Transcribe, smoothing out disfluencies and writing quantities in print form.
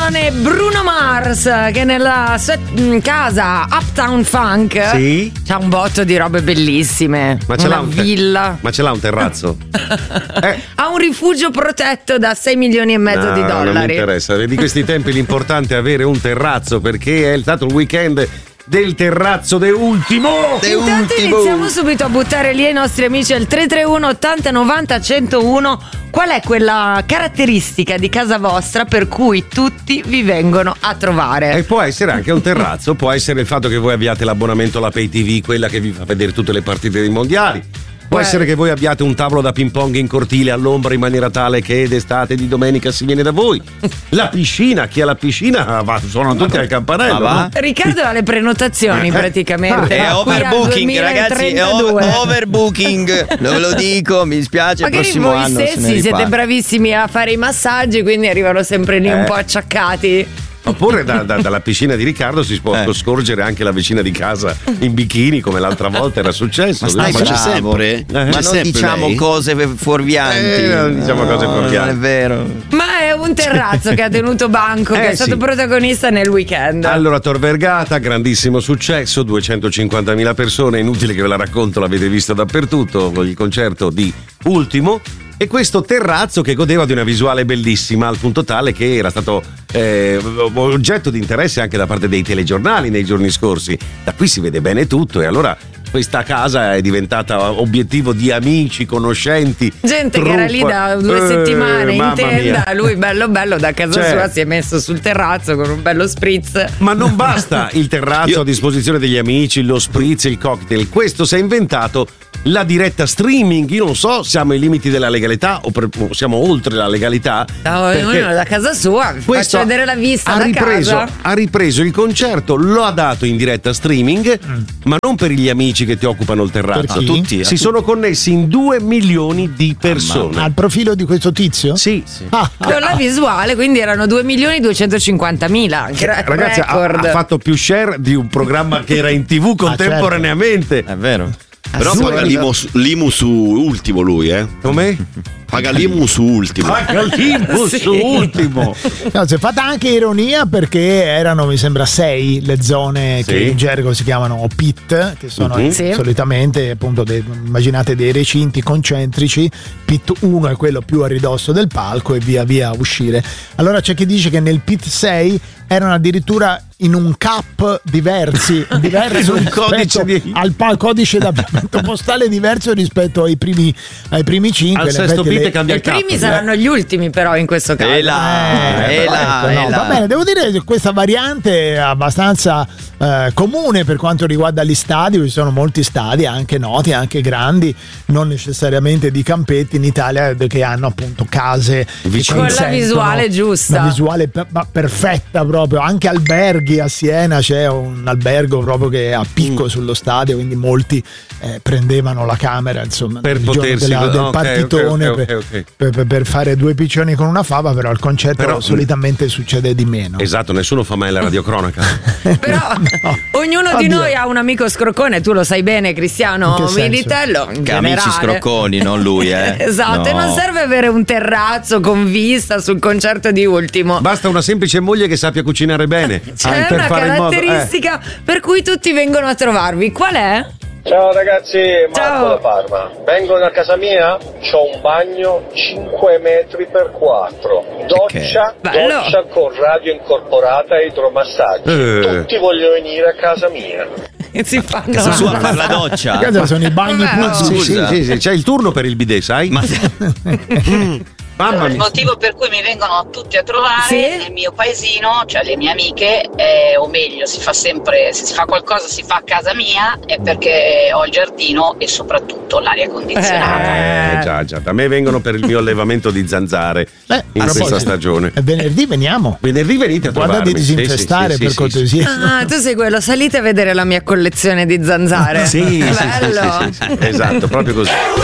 canzone Bruno Mars che nella sua casa Uptown Funk c'ha un botto di robe bellissime. Ma ce l'ha villa. Ma ce l'ha un terrazzo? Ha un rifugio protetto da 6 milioni e mezzo di dollari. Non mi interessa. Di questi tempi l'importante è avere un terrazzo, perché è stato il weekend del terrazzo de ultimo. Intanto iniziamo subito a buttare lì ai nostri amici al 331 80 90 101. Qual è quella caratteristica di casa vostra per cui tutti vi vengono a trovare? E può essere anche un terrazzo, può essere il fatto che voi abbiate l'abbonamento alla Pay TV, quella che vi fa vedere tutte le partite dei mondiali. Può essere che voi abbiate un tavolo da ping pong in cortile all'ombra in maniera tale che d'estate e di domenica si viene da voi. La piscina, chi ha la piscina suonano tutti al campanello. No? Riccardo ha le prenotazioni praticamente. È overbooking, ragazzi, è overbooking. Non ve lo dico, mi dispiace. Magari il prossimo voi anno stessi siete bravissimi a fare i massaggi, quindi arrivano sempre lì un po' acciaccati. Oppure dalla piscina di Riccardo si può scorgere anche la vicina di casa in bikini, come l'altra volta era successo. Ma c'è sempre? Ma non diciamo lei? Cose fuorvianti. Non diciamo cose fuorvianti. Non è vero. Ma è un terrazzo che ha tenuto banco, che è stato protagonista nel weekend. Allora, Tor Vergata, grandissimo successo, 250.000 persone, inutile che ve la racconto, l'avete visto dappertutto, il concerto di Ultimo. E questo terrazzo che godeva di una visuale bellissima, al punto tale che era stato oggetto di interesse anche da parte dei telegiornali nei giorni scorsi. Da qui si vede bene tutto, e allora questa casa è diventata obiettivo di amici, conoscenti, gente che era lì da 2 settimane in tenda. Lui bello da casa sua si è messo sul terrazzo con un bello spritz. Ma non basta il terrazzo a disposizione degli amici, lo spritz, il cocktail. Questo si è inventato la diretta streaming. Io non so, siamo ai limiti della legalità o siamo oltre la legalità. Ognuno da casa sua, faccio vedere la vista da casa. Ha ripreso il concerto, lo ha dato in diretta streaming, ma non per gli amici che ti occupano il terrazzo. Tutti si sono connessi in 2 milioni di persone. Al profilo di questo tizio? Sì. Con la visuale, quindi erano 2.250.000. Ragazzi, ha fatto più share di un programma che era in TV contemporaneamente. Certo. È vero. Però paga l'IMU su Ultimo lui, Come? Paga l'IMU su Ultimo. Paga l'IMU su Ultimo. No, si è fatta anche ironia, perché erano, mi sembra, 6 le zone che in gergo si chiamano pit, che sono solitamente appunto immaginate dei recinti concentrici. Pit 1 è quello più a ridosso del palco e via via uscire. Allora c'è chi dice che nel pit 6 erano addirittura in un cap diverso un codice al codice d'abbigliamento postale diverso rispetto ai primi 5. Al sesto pit cambia il cap. I primi saranno gli ultimi, però, in questo caso. Va bene, devo dire che questa variante è abbastanza comune per quanto riguarda gli stadi. Ci sono molti stadi anche noti, anche grandi, non necessariamente di campetti in Italia, che hanno appunto case con la visuale giusta, una visuale perfetta, proprio. Anche alberghi, a Siena c'è un albergo proprio che è a picco sullo stadio, quindi molti prendevano la camera, insomma, per potersi del partitone per fare 2 piccioni con una fava. Però al concerto solitamente succede di meno. Esatto, nessuno fa mai la radiocronaca. Però ognuno di noi ha un amico scroccone, tu lo sai bene, Cristiano Militello. Che amici scrocconi, non lui, Esatto, e non serve avere un terrazzo con vista sul concerto di Ultimo. Basta una semplice moglie che sappia cucinare bene. C'è una caratteristica per cui tutti vengono a trovarvi. Qual è? Ciao ragazzi, Marco da Parma. Vengono a casa mia, c'ho un bagno 5 metri per 4, doccia con radio incorporata e idromassaggio. Tutti vogliono venire a casa mia. Si fanno casa sua per la doccia. Sono i bagni pubblici. Sì. C'è il turno per il bidet, sai? Il motivo per cui mi vengono tutti a trovare nel mio paesino, cioè le mie amiche, o meglio, si fa sempre, se si fa qualcosa si fa a casa mia, è perché ho il giardino e soprattutto l'aria condizionata. Già. Da me vengono per il mio allevamento di zanzare in questa stagione. E venerdì veniamo. Venerdì venite a trovarmi. Guarda di disinfestare per cortesia. Tu sei quello, salite a vedere la mia collezione di zanzare. Sì, esatto, proprio così.